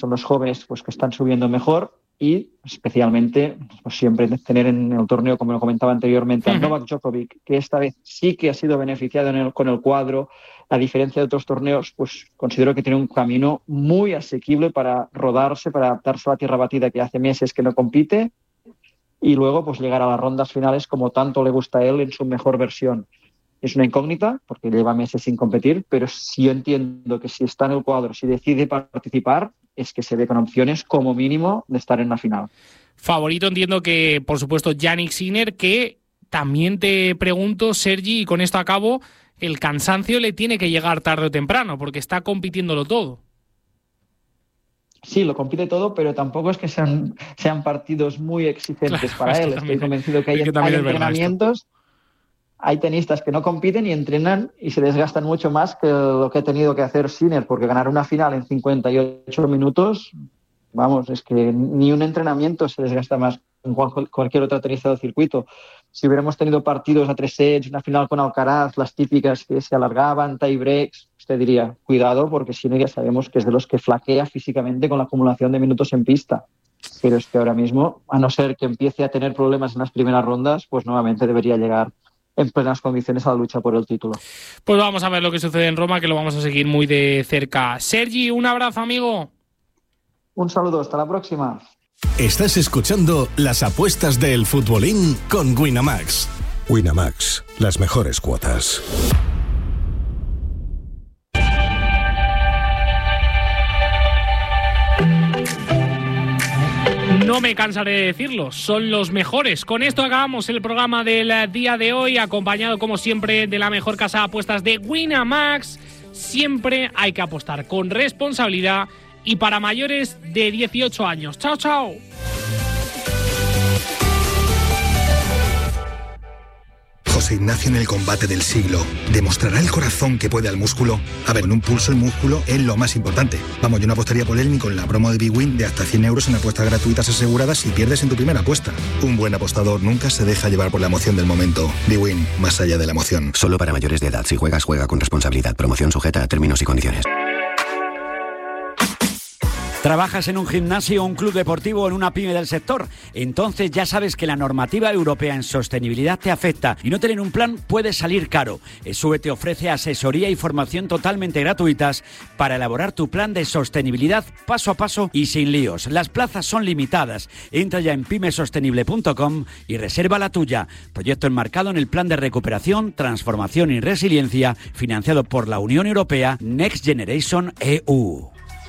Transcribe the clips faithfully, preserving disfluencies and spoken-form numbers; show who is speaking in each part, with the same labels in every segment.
Speaker 1: son los jóvenes pues, que están subiendo mejor. Y especialmente pues, siempre tener en el torneo, como lo comentaba anteriormente, uh-huh. a Novak Djokovic, que esta vez sí que ha sido beneficiado en el, con el cuadro. A diferencia de otros torneos, pues considero que tiene un camino muy asequible para rodarse, para adaptarse a la tierra batida, que hace meses que no compite, y luego pues llegar a las rondas finales como tanto le gusta a él en su mejor versión. Es una incógnita, porque lleva meses sin competir, pero sí yo entiendo que si está en el cuadro, si decide participar, es que se ve con opciones como mínimo de estar en la final.
Speaker 2: Favorito entiendo que, por supuesto, Jannik Sinner, que también te pregunto, Sergi, y con esto acabo, el cansancio le tiene que llegar tarde o temprano, porque está compitiéndolo todo.
Speaker 1: Sí, lo compite todo, pero tampoco es que sean, sean partidos muy exigentes claro, para él. Estoy convencido que hay, es que hay entrenamientos, hay tenistas que no compiten y entrenan y se desgastan mucho más que lo que ha tenido que hacer Sinner, porque ganar una final en cincuenta y ocho minutos, vamos, es que ni un entrenamiento se desgasta más en cualquier otro tenista del circuito. Si hubiéramos tenido partidos a tres sets, una final con Alcaraz, las típicas que se alargaban, tie breaks, usted diría, cuidado, porque Sinner ya sabemos que es de los que flaquea físicamente con la acumulación de minutos en pista. Pero es que ahora mismo, a no ser que empiece a tener problemas en las primeras rondas, pues nuevamente debería llegar en plenas condiciones a la lucha por el título.
Speaker 2: Pues vamos a ver lo que sucede en Roma, que lo vamos a seguir muy de cerca. Sergi, un abrazo, amigo.
Speaker 1: Un saludo, hasta la próxima.
Speaker 3: Estás escuchando las apuestas del futbolín con Winamax. Winamax, las mejores cuotas.
Speaker 2: No me cansaré de decirlo, son los mejores. Con esto acabamos el programa del día de hoy, acompañado como siempre de la mejor casa de apuestas de Winamax. Siempre hay que apostar con responsabilidad y para mayores de dieciocho años. ¡Chao, chao!
Speaker 4: José Ignacio en el combate del siglo. ¿Demostrará el corazón que puede al músculo? A ver, en un pulso el músculo es lo más importante. Vamos, yo no apostaría por él ni con la promo de BWin de hasta cien euros en apuestas gratuitas aseguradas si pierdes en tu primera apuesta. Un buen apostador nunca se deja llevar por la emoción del momento. BWin, más allá de la emoción.
Speaker 5: Solo para mayores de edad. Si juegas, juega con responsabilidad. Promoción sujeta a términos y condiciones.
Speaker 6: ¿Trabajas en un gimnasio, un club deportivo o en una pyme del sector? Entonces ya sabes que la normativa europea en sostenibilidad te afecta y no tener un plan puede salir caro. ESUE te ofrece asesoría y formación totalmente gratuitas para elaborar tu plan de sostenibilidad paso a paso y sin líos. Las plazas son limitadas. Entra ya en pymesostenible punto com y reserva la tuya. Proyecto enmarcado en el Plan de Recuperación, Transformación y Resiliencia financiado por la Unión Europea Next Generation E U.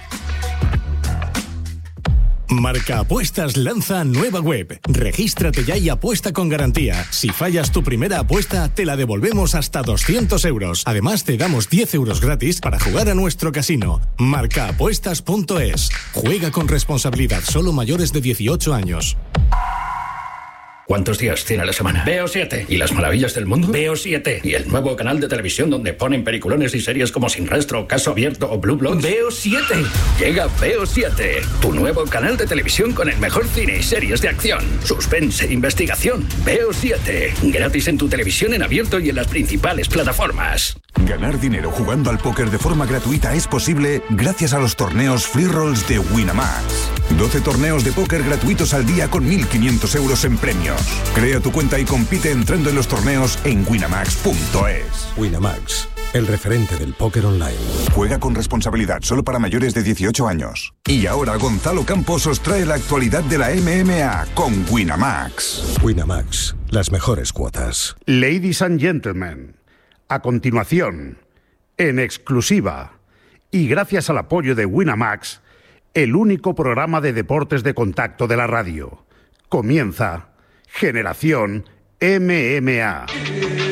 Speaker 3: Marca Apuestas lanza nueva web. Regístrate ya y apuesta con garantía. Si fallas tu primera apuesta, te la devolvemos hasta doscientos euros. Además, te damos diez euros gratis para jugar a nuestro casino. marca apuestas punto es. Juega con responsabilidad. Solo mayores de dieciocho años.
Speaker 7: ¿Cuántos días tiene la semana? Veo siete. ¿Y las maravillas del mundo? Veo siete. ¿Y el nuevo canal de televisión donde ponen peliculones y series como Sin Rastro, Caso Abierto o Blue Bloods? Veo siete. Llega Veo siete, tu nuevo canal de televisión con el mejor cine y series de acción, suspense, investigación. Veo siete. Gratis en tu televisión en abierto y en las principales plataformas.
Speaker 8: Ganar dinero jugando al póker de forma gratuita es posible gracias a los torneos Free Rolls de Winamax. doce torneos de póker gratuitos al día con mil quinientos euros en premios. Crea tu cuenta y compite entrando en los torneos en winamax punto es.
Speaker 3: Winamax, el referente del póker online.
Speaker 8: Juega con responsabilidad, solo para mayores de dieciocho años. Y ahora Gonzalo Campos os trae la actualidad de la M M A con Winamax.
Speaker 3: Winamax, las mejores cuotas.
Speaker 9: Ladies and gentlemen, a continuación, en exclusiva y gracias al apoyo de Winamax, el único programa de deportes de contacto de la radio. Comienza Generación M M A.